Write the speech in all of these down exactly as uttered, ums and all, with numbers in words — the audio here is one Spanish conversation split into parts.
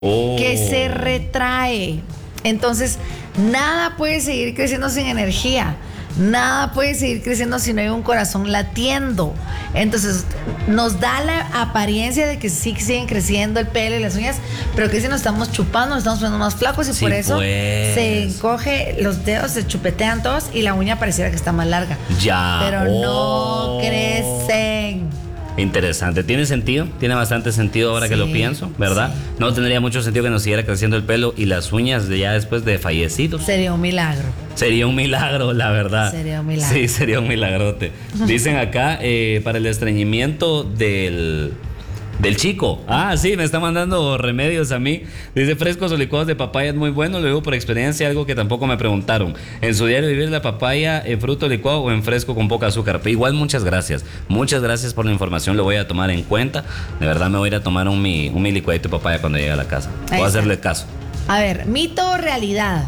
oh. que se retrae. Entonces, nada puede seguir creciendo sin energía. Nada puede seguir creciendo si no hay un corazón latiendo. Entonces, nos da la apariencia de que sí siguen creciendo el pelo y las uñas, pero que si nos estamos chupando, nos estamos poniendo más flacos y Sí, por eso pues. se encoge, los dedos se chupetean todos y la uña pareciera que está más larga. Ya. Pero oh. no crecen. Interesante, tiene sentido, tiene bastante sentido ahora Sí, que lo pienso, ¿verdad? sí. No tendría mucho sentido que nos siguiera creciendo el pelo y las uñas de ya después de fallecidos. Sería un milagro. Sería un milagro, la verdad. Sería un milagro. Sí, sería un milagrote. Dicen acá, eh, para el estreñimiento del, del chico. Ah, sí, me está mandando remedios a mí. Dice, frescos o licuados de papaya es muy bueno. Lo digo por experiencia, algo que tampoco me preguntaron. En su diario vivir la papaya en fruto licuado o en fresco con poca azúcar. Pero igual, muchas gracias. Muchas gracias por la información, lo voy a tomar en cuenta. De verdad me voy a ir a tomar un mi, un mi licuadito de papaya cuando llegue a la casa. Ahí Voy a está. hacerle caso. A ver, mito o realidad.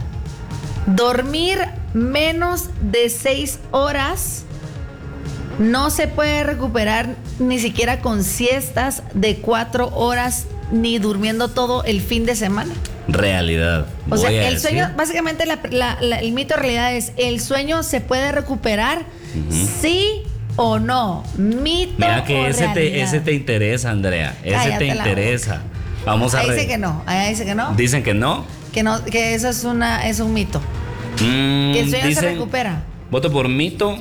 Dormir menos de seis horas no se puede recuperar ni siquiera con siestas de cuatro horas ni durmiendo todo el fin de semana. Realidad. O sea, Voy a el decir. sueño, básicamente la- la- la- el mito realidad es, ¿el sueño se puede recuperar? Ujú. ¿Sí o no? Mito Mira que o ese te, realidad. ese te interesa, Andrea. Ese Cállate te la interesa. Vamos a Ahí re- dice que no, ahí dice que no, Dicen que no. que no, que eso es una, es un mito. Mm, Que el sueño se dicen, recupera. Voto por mito.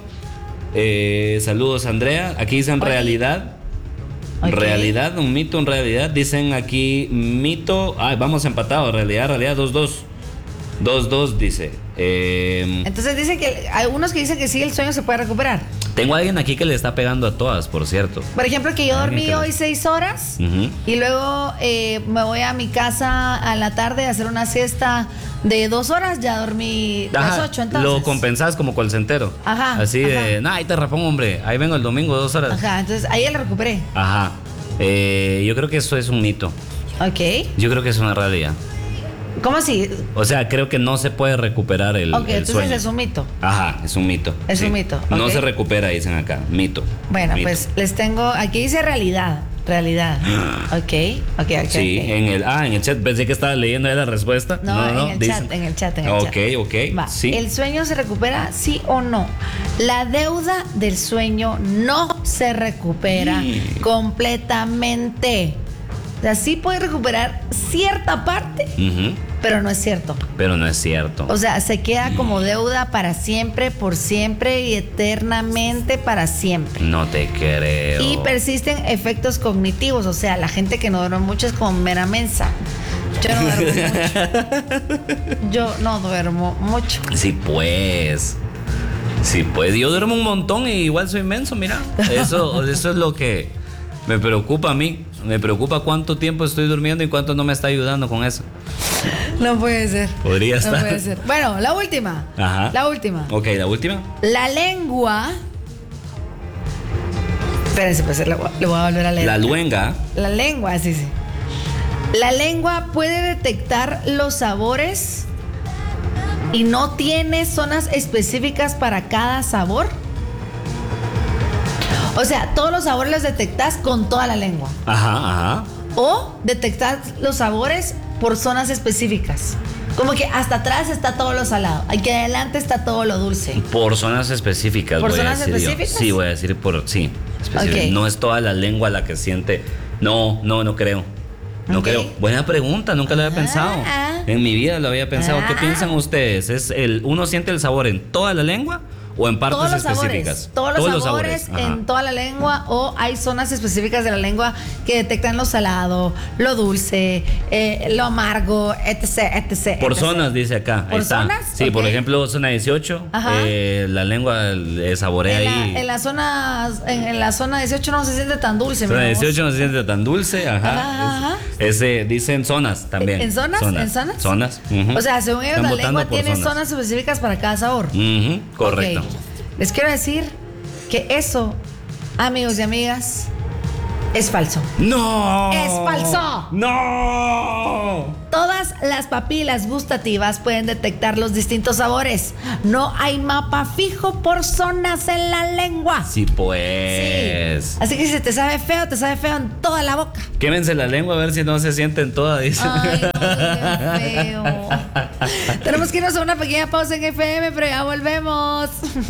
Eh, saludos, Andrea. Aquí dicen Oye. realidad. Ok. Realidad, un mito, en realidad. Dicen aquí mito. Ay, vamos empatados. Realidad, realidad, dos dos. dos dos dice. Eh, Entonces dicen que hay algunos que dicen que sí, el sueño se puede recuperar. tengo a alguien aquí que le está pegando a todas, por cierto. Por ejemplo, que yo Alguien dormí que hoy las- seis horas Ujú. y luego eh, me voy a mi casa a la tarde a hacer una siesta de dos horas. Ya dormí las Ajá, ocho, entonces. lo compensás como colcentero. Ajá, Así de, ajá. no, ahí te repongo, hombre. Ahí vengo el domingo, dos horas. Ajá, entonces ahí ya lo recuperé. Ajá. Eh, yo creo que eso es un mito. Ok. Yo creo que es una realidad. ¿Cómo así? O sea, creo que no se puede recuperar el, Ok, el entonces sueño. es un mito. Ajá, es un mito. Es un mito, No ok. se recupera, dicen acá. Mito. Bueno, Mito. pues les tengo, aquí dice realidad. Realidad. Ok, ok, ok. Sí, ok. en el, ah, en el chat. Pensé que estaba leyendo ahí la respuesta. No, en el dicen- chat, en el chat, en el Ok, chat. ok, Va, sí. ¿el sueño se recupera, sí o no? La deuda del sueño no se recupera Sí. completamente. O sea, sí puede recuperar cierta parte, Ujú, pero no es cierto. pero no es cierto. O sea, se queda como deuda para siempre, por siempre y eternamente para siempre. No te creo. Y persisten efectos cognitivos, o sea, la gente que no duerme mucho es como mera mensa. Yo no duermo mucho. Yo no duermo mucho. Sí, pues. Sí, pues. Yo duermo un montón y igual soy inmenso, mira. Eso, eso es lo que me preocupa a mí. Me preocupa cuánto tiempo estoy durmiendo y cuánto no me está ayudando con eso. No puede ser. Podría No estar. puede ser. Bueno, la última. Ajá. La última. Ok, la última. La lengua. Espérense, pues le voy le voy a volver a leer. La luenga. La lengua, sí, sí. La lengua puede detectar los sabores y no tiene zonas específicas para cada sabor. O sea, todos los sabores los detectas con toda la lengua. Ajá, ajá. O detectas los sabores por zonas específicas. Como que hasta atrás está todo lo salado, aquí adelante está todo lo dulce. Por zonas específicas. ¿Por voy a zonas decir yo. específicas? Sí, voy a decir por. Sí, específicas. Ok. No es toda la lengua la que siente. No, no, no creo. No Ok. creo. Buena pregunta, nunca lo había pensado. Ah. En mi vida lo había pensado. ¿Qué Ah. piensan ustedes? ¿Es el uno siente el sabor en toda la lengua o en partes Todos los específicas? sabores, todos los, sabores, Ajá. en toda la lengua, o hay zonas específicas de la lengua que detectan lo salado, lo dulce, eh, lo amargo, etc, etc. Por etcétera. zonas, dice acá. ¿Por Ahí está. zonas? Sí, por Ok. ejemplo, zona dieciocho, Ajá. eh, la lengua le saborea En ahí. la, en la zona en, en la zona dieciocho no se siente tan dulce. Zona mira vos. dieciocho no se siente tan dulce, ajá. Ajá, ajá. Es- ese dicen zonas también. ¿En zonas? ¿En zonas? Zonas. Ujú. O sea, según ellos, Están la votando lengua por tiene zonas específicas para cada sabor. Ujú, correcto. Ok. Les quiero decir que eso, amigos y amigas, es falso. ¡No! ¡Es falso! ¡No! Todas las Las papilas gustativas pueden detectar los distintos sabores. No hay mapa fijo por zonas en la lengua. Sí, pues. Sí. Así que si te sabe feo, te sabe feo en toda la boca. Quémense la lengua a ver si no se sienten todas, dicen. Ay, no, qué feo. Tenemos que irnos a una pequeña pausa en F M, pero ya volvemos.